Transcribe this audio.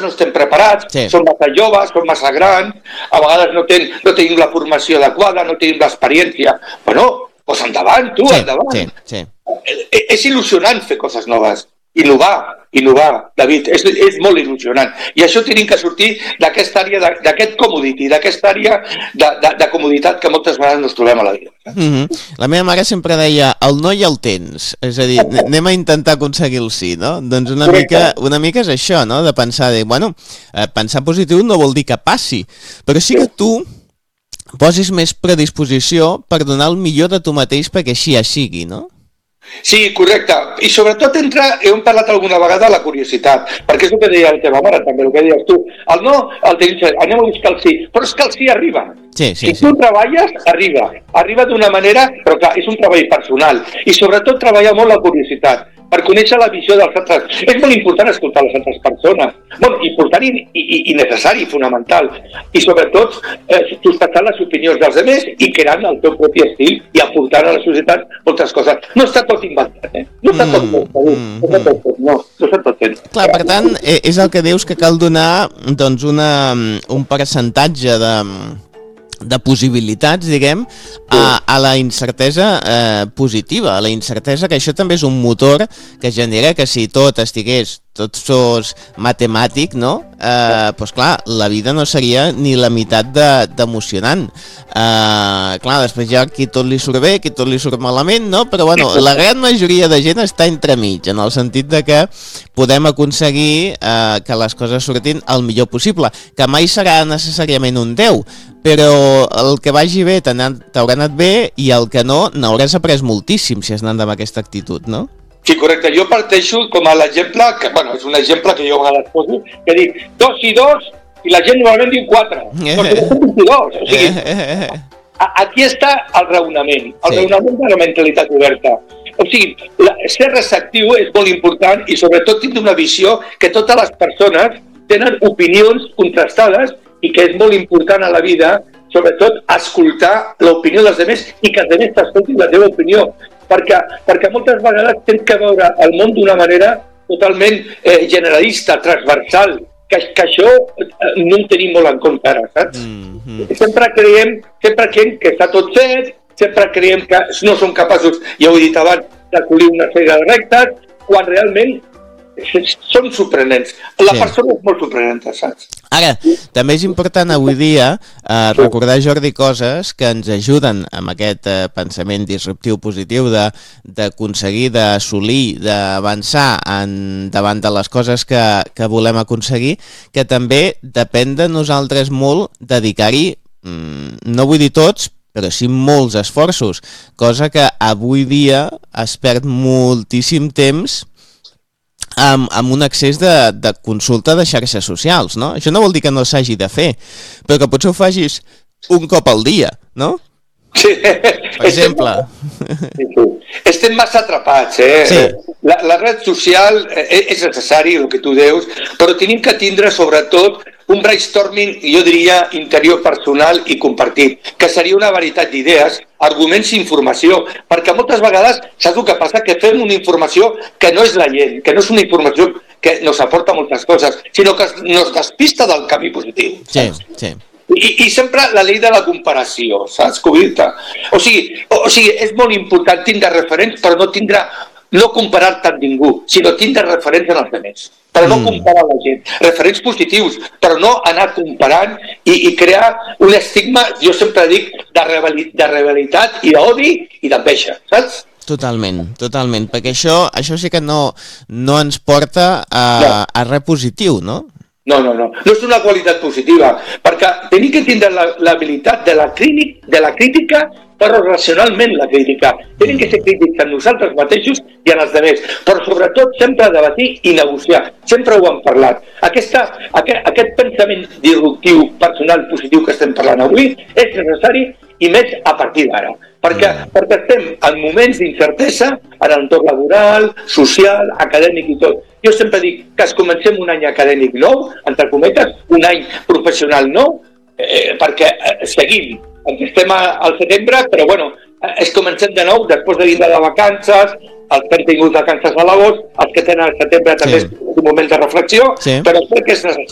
no estem preparats, som massa joves, som massa grans, a vegades no tenim la formació adequada, no tenim l'experiència. Bueno, doncs endavant, tu, endavant. És il·lusionant fer coses noves. Innovar, David, és molt il·lusionant. I això tenim que sortir d'aquesta àrea, d'aquest commodity, d'aquesta àrea de comoditat que moltes vegades ens trobem a la vida. La meva mare sempre deia, el no i el tens. És a dir, anem a intentar aconseguir el sí, no? Doncs una mica és això, no? De pensar, pensar positiu no vol dir que passi, però sí que tu posis més predisposició per donar el millor de tu mateix perquè així ja sigui, no? Sí, correcte. I sobretot hem parlat alguna vegada de la curiositat, perquè és el que deia la teva mare també, el que deies tu. El no, anem a buscar el sí, però és que el sí arriba. Si tu treballes, arriba d'una manera, però clar, és un treball personal. I sobretot treballar molt la curiositat, per conèixer la visió dels altres. És molt important escoltar les altres persones. Molt important i necessari, fonamental. I sobretot, constatar les opinions dels altres i creant el teu propi estil i aportant a la societat moltes coses. No està tot inventat, No està tot no està tot fet. Clar, per tant, és el que dius que cal donar doncs, un percentatge de possibilitats, diguem, a la incertesa positiva, a la incertesa que això també és un motor que genera que si tot fos matemàtic, no? Doncs clar, la vida no seria ni la meitat d'emocionant. Clar, després hi ha qui tot li surt bé, qui tot li surt malament, no? Però bueno, la gran majoria de gent està entremig, en el sentit de que podem aconseguir que les coses surtin el millor possible, que mai serà necessàriament un 10, però el que vagi bé t'haurà anat bé i el que no, n'hauràs après moltíssim si has anat amb aquesta actitud, no? Sí, correcte. Jo parteixo com a l'exemple, que és un exemple que jo a vegades poso, que dic 2 i 2 i la gent normalment diu 4. Doncs són 22. O sigui, aquí està el raonament, raonament de la mentalitat oberta. O sigui, ser receptiu és molt important i sobretot tindre una visió que totes les persones tenen opinions contrastades i que és molt important a la vida, sobretot, escoltar l'opinió dels altres i que els altres t'escoltin la teva opinió. Perquè moltes vegades tens que veure el món d'una manera totalment generalista, transversal, que això no ho tenim molt en compte ara, saps? Sempre creiem que està tot fet, sempre creiem que no som capaços, ja ho he dit abans, d'acolir una sèrie de rectes, quan realment són sorprenents. La persona és molt sorprenent, saps? Ara, també és important avui dia recordar, Jordi, coses que ens ajuden amb aquest pensament disruptiu positiu d'aconseguir, d'assolir, d'avançar davant de les coses que volem aconseguir, que també depèn de nosaltres molt dedicar-hi, no vull dir tots, però sí molts esforços, cosa que avui dia es perd moltíssim temps amb un accés de consulta de xarxes socials, no? Això no vol dir que no s'hagi de fer, però que potser ho facis un cop al dia, no? Sí. Per exemple. Estem massa atrapats, La red social és necessari, el que tu dius, però tenim que tindre sobretot un brainstorming, jo diria, interior personal i compartit, que seria una varietat d'idees, arguments i informació, perquè moltes vegades, saps el que passa? Que fem una informació que no és la llei, que no és una informació que nos aporta moltes coses, sinó que nos despista del camí positiu. Sí. I sempre la llei de la comparació, saps? O sigui, és molt important tindre referents, però no comparar-te amb ningú, sinó tindre referents en els altres, però no comparar la gent. Referents positius, però no anar comparant i crear un estigma, jo sempre dic, de rivalitat i d'odi i d'enveja, saps? Totalment, perquè això sí que no ens porta a res positiu, no? No és una qualitat positiva, perquè tenim que tindre l'habilitat de la crítica, però racionalment la crítica. Tenim que ser crítics en nosaltres mateixos i en els altres, però sobretot sempre debatir i negociar. Sempre ho hem parlat. Aquest pensament disruptiu, personal, positiu que estem parlant avui és necessari i més a partir d'ara. Perquè estem en moments d'incertesa en l'entorn laboral, social, acadèmic i tot. Jo sempre dic que comencem un any acadèmic nou, entre cometes, un any professional nou, perquè seguim. Estem al setembre, però bueno, comencem de nou després de vindre de vacances, els que han tingut vacances a l'agost, els que tenen al setembre també és un moment de reflexió, però crec que és necessari.